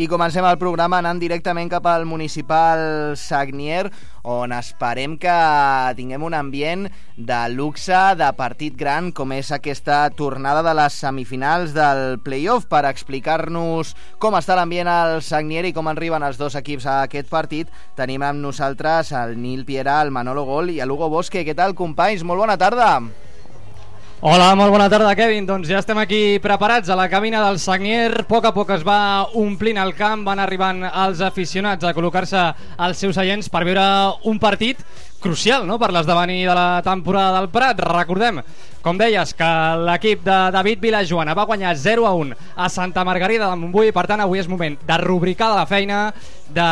I comencem el programa anant directament cap al municipal Sagnier, on esperem que tinguem un ambient de luxe, de partit gran, com és aquesta tornada de les semifinals del play-off. Per explicar-nos com està l'ambient al Sagnier i com arriben els dos equips a aquest partit, tenim amb nosaltres el Nil Piera, el Manolo Gol i l'Hugo Bosque. Què tal, companys? Molt bona tarda. Hola, molt bona tarda, Kevin. Doncs ja estem aquí preparats a la cabina del Sagnier. A poc es va omplint el camp, van arribant els aficionats a col·locar-se als seus seients per veure un partit crucial, no?, per l'esdevenir de la temporada del Prat. Recordem, com deies, que l'equip de David Vilajoana va guanyar 0-1 a Santa Margarida de Montbui, i per tant avui és moment de rubricar la feina, de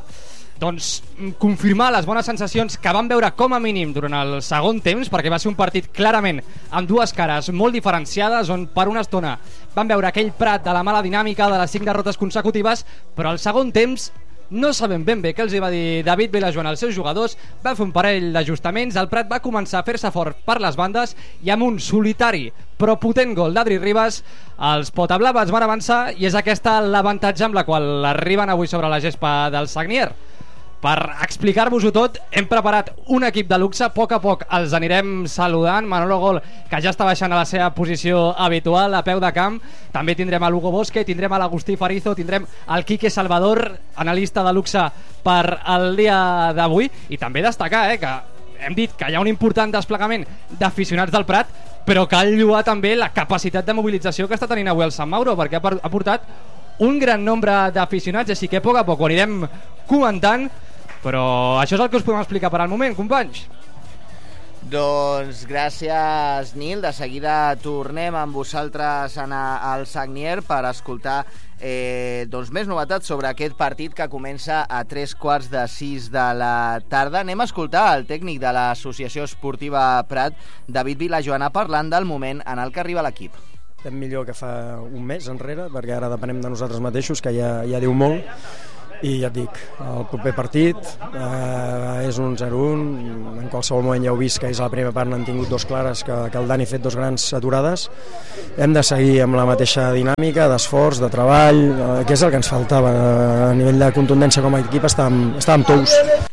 confirmar les bones sensacions que vam veure com a mínim durant el segon temps, perquè va ser un partit clarament amb dues cares molt diferenciades, on per una estona vam veure aquell Prat de la mala dinàmica de les 5 derrotes consecutives, però al segon temps no sabem ben bé què els va dir David Vilajoana als seus jugadors. Va fer un parell d'ajustaments, el Prat va començar a fer-se fort per les bandes i amb un solitari però potent gol d'Adri Ribas els potablaves van avançar, i és aquesta l'avantatge amb la qual arriben avui sobre la gespa del Sagnier. Per explicar-vos-ho tot, hem preparat un equip de luxe. A poc els anirem saludant. Manolo Gol, que ja està baixant a la seva posició habitual a peu de camp. També tindrem a l'Hugo Bosque, tindrem a l'Agustí Farizo, tindrem al Quique Salvador, analista de luxe per el dia d'avui. I també destacar que hem dit que hi ha un important desplegament d'aficionats del Prat, però cal lloar també la capacitat de mobilització que està tenint avui el Sant Mauro, perquè ha portat un gran nombre d'aficionats, així que a poc ho anirem comentant. Però això és el que us podem explicar per al moment, companys. Doncs gràcies, Nil. De seguida tornem amb vosaltres al Sagnier per escoltar més novetats sobre aquest partit que comença a 5:45 de la tarda. Anem a escoltar el tècnic de l'Associació Esportiva Prat, David Vilajoana, parlant del moment en el que arriba l'equip. Estem millor que fa un mes enrere, perquè ara depenem de nosaltres mateixos, que ja diu molt. I ja et dic, el proper partit és un 0-1. En qualsevol moment ja heu vist que és la primera part, n'han tingut dos clares, que el Dani ha fet dos grans aturades. Hem de seguir amb la mateixa dinàmica d'esforç, de treball, que és el que ens faltava. A nivell de contundència com a equip estàvem tous.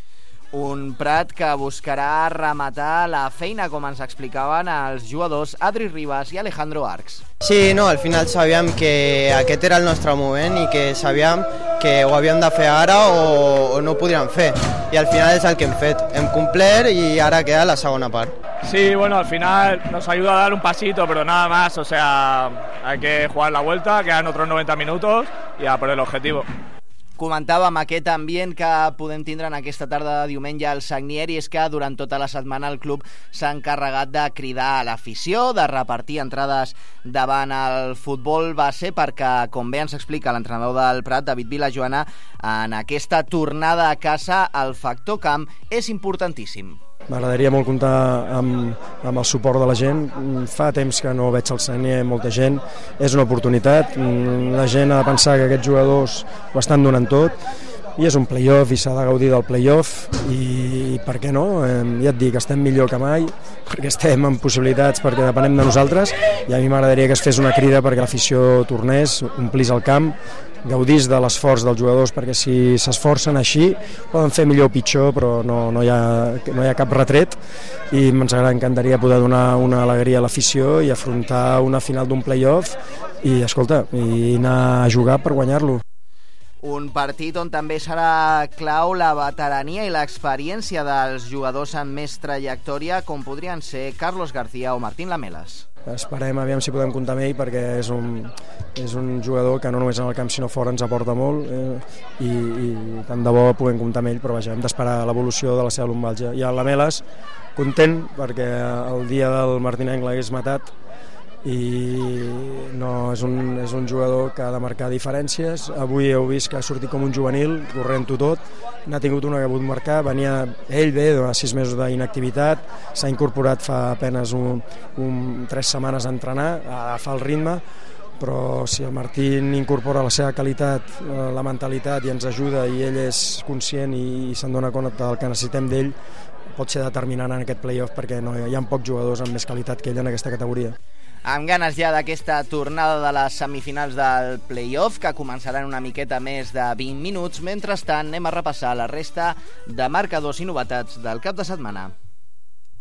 Un Prat que buscarà rematar la feina, com ens explicaven els jugadors Adri Ribas i Alejandro Arcs. Sí, no, al final sabíem que aquest era el nostre moment i que sabíem que ho havíem de fer ara o no ho podríem fer. I al final és el que hem fet. Hem complert i ara queda la segona part. Sí, bueno, al final nos ayuda a dar un pasito, pero nada más. O sea, hay que jugar la vuelta, quedan otros 90 minutos y a por el objetivo. Comentàvem aquest ambient que podem tindre en aquesta tarda de diumenge al Sagnier, i és que durant tota la setmana el club s'ha encarregat de cridar a l'afició, de repartir entrades davant el futbol base, perquè, com bé ens explica l'entrenador del Prat, David Vilajoana, en aquesta tornada a casa el factor camp és importantíssim. M'agradaria molt comptar amb el suport de la gent. Fa temps que no veig al Sagnier molta gent, és una oportunitat. La gent ha de pensar que aquests jugadors ho estan donant tot, i és un play-off i s'ha de gaudir del play-off, i per què no? Ja et dic, estem millor que mai, perquè estem en possibilitats, perquè depenem de nosaltres, i a mi m'agradaria que es fes una crida perquè l'afició tornés, omplís el camp, gaudís de l'esforç dels jugadors, perquè si s'esforcen així poden fer millor o pitjor, però no hi ha cap retret, i ens encantaria poder donar una alegria a l'afició i afrontar una final d'un play-off i, escolta, i anar a jugar per guanyar-lo. Un partit on també serà clau la veterania i l'experiència dels jugadors amb més trajectòria, com podrien ser Carlos García o Martín Lamelas. Esperem, aviam si podem comptar amb ell, perquè és un jugador que no només en el camp sinó fora ens aporta molt, i tant de bo puguem comptar amb ell, però vaja, hem d'esperar l'evolució de la seva lumbàlgia. I el Lamelas, content, perquè el dia del Martinenc l'hagués matat, i no, és un jugador que ha de marcar diferències. Avui heu vist que ha sortit com un juvenil, corrent-ho tot, n'ha tingut una que ha pogut marcar, venia ell bé de 6 mesos d'inactivitat, s'ha incorporat fa apenes 3 setmanes a entrenar, a agafar el ritme, però si el Martín incorpora la seva qualitat, la mentalitat, i ens ajuda, i ell és conscient i se'n dona compte del que necessitem d'ell, pot ser determinant en aquest play-off, perquè hi ha pocs jugadors amb més qualitat que ell en aquesta categoria. Amb ganes ja d'aquesta tornada de les semifinals del play-off, que començaran una miqueta més de 20 minuts. Mentrestant, anem a repassar la resta de marcadors i novetats del cap de setmana.